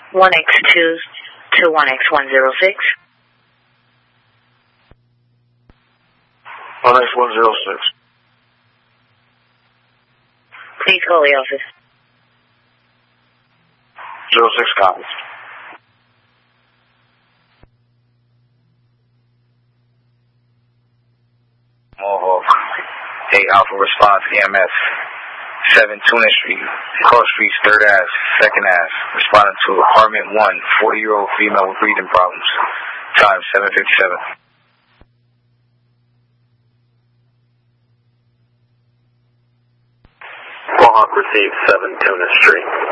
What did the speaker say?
1X2 to 1X106. 1X106. Please call the office. 06 copies. Mohawk, 8 Alpha Response EMS, 7 Tuna Street, Cross Street, 3rd Ave, 2nd Ave, responding to apartment 1, 40-year-old female with breathing problems, time 7:57. Mohawk received 7 Tuna Street.